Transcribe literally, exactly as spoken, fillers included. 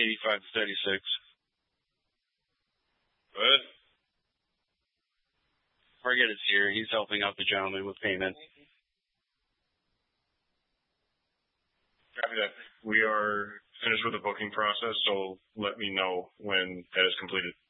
eighty-five to thirty-six. Good. Forget it's here. He's helping out the gentleman with payment. Copy that. We are finished with the booking process, so let me know when that is completed.